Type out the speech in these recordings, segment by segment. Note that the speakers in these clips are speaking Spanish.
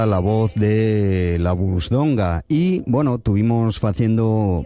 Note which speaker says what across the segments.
Speaker 1: la voz de la Busdonga. Y bueno, tuvimos haciendo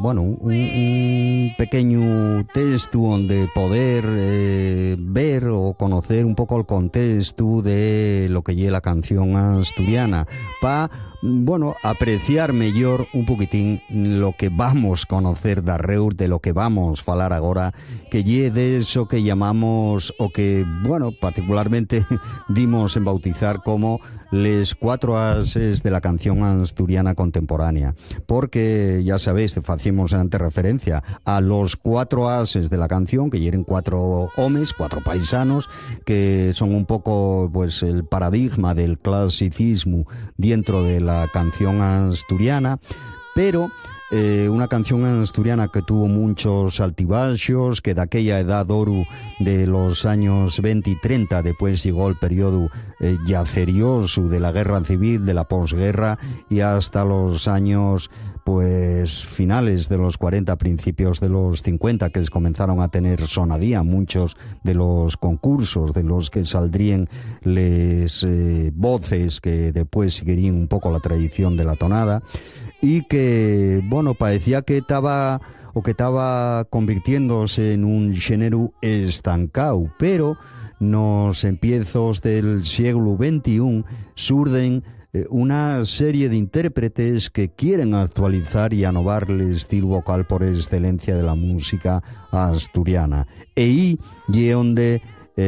Speaker 1: un pequeño texto donde poder ver o conocer un poco el contexto de lo que lleva la canción asturiana, para apreciar mejor un poquitín lo que vamos a conocer darreur, de lo que vamos a hablar ahora, que lle de eso que llamamos, o que particularmente dimos en bautizar como les 4 ases de la canción asturiana contemporánea, porque ya sabéis, hacíamos antes referencia a los 4 ases de la canción, que llegan 4 hombres, 4 paisanos, que son un poco pues el paradigma del clasicismo dentro de la canción asturiana, pero una canción asturiana que tuvo muchos altibajos, que de aquella edad oro de los años 20 y 30, después llegó el periodo yacerioso de la guerra civil, de la posguerra, y hasta los años pues finales de los 40, principios de los 50, que comenzaron a tener sonadía muchos de los concursos de los que saldrían les voces que después seguirían un poco la tradición de la tonada, y que parecía que estaba convirtiéndose en un género estancado, pero nos empiezos del siglo XXI surden una serie de intérpretes que quieren actualizar y anovar el estilo vocal por excelencia de la música asturiana. Y donde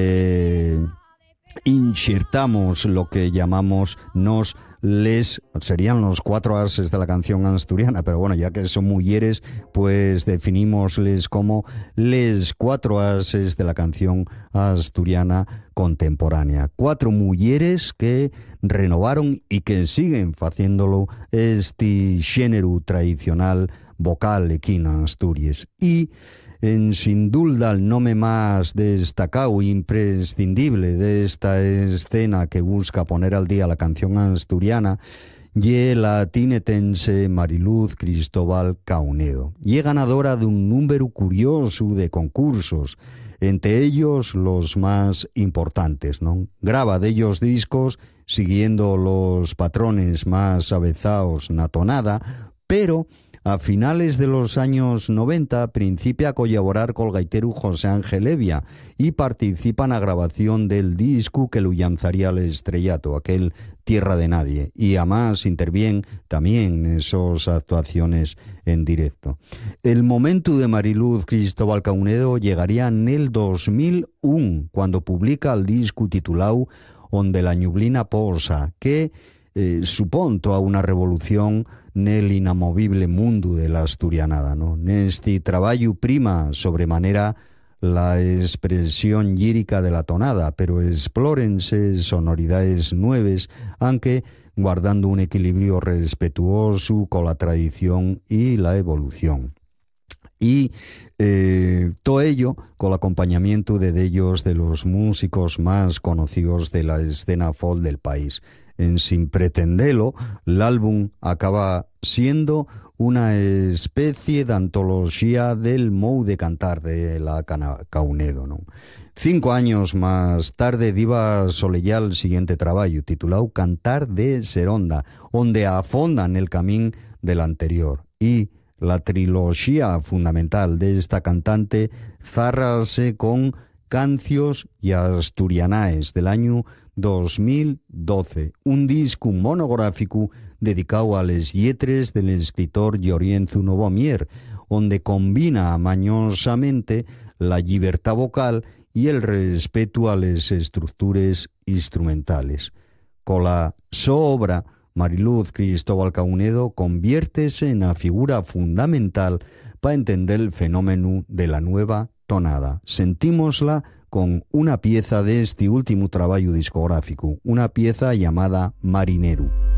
Speaker 1: insertamos lo que llamamos serían los 4 ases de la canción asturiana, pero ya que son mujeres, pues definimosles como les 4 ases de la canción asturiana contemporánea. 4 mujeres que renovaron y que siguen haciéndolo este género tradicional vocal aquí en Asturias. Y sin duda el nombre más destacado e imprescindible de esta escena que busca poner al día la canción asturiana ye la tinetense Mariluz Cristóbal Caunedo. Y ganadora de un número curioso de concursos, entre ellos los más importantes, ¿no? Graba de ellos discos siguiendo los patrones más avezados na tonada, pero a finales de los años 90 principia a colaborar con el gaitero José Ángel Evia y participa en la grabación del disco que lo lanzaría al estrellato, aquel Tierra de Nadie, y además interviene también en esas actuaciones en directo. El momento de Mariluz Cristóbal Caunedo llegaría en el 2001, cuando publica el disco titulado Onde la Ñublina Posa, que supone toda una revolución nel inamovible mundo de la asturianada, ¿no? Neste traballo prima sobremanera la expresión lírica de la tonada, pero explórense sonoridades nuevas, aunque guardando un equilibrio respetuoso con la tradición y la evolución. Y todo ello con el acompañamiento de ellos de los músicos más conocidos de la escena folk del país. Sin pretenderlo, el álbum acaba siendo una especie de antología del modo de cantar de la Caunedo, ¿no? 5 años más tarde diva soleyar el siguiente trabajo, titulado Cantar de Seronda, donde afondan el camino del anterior. Y la trilogía fundamental de esta cantante zarrase con Cancios y Asturianaes del año 2012, un disco monográfico dedicado a les lletres del escritor Llorienzo Novomier, donde combina mañosamente la libertad vocal y el respeto a las estructuras instrumentales. Con la su obra, Mariluz Cristóbal Caunedo conviértese en la figura fundamental para entender el fenómeno de la nueva tonada. Sentímosla con una pieza de este último trabajo discográfico, una pieza llamada Marinero.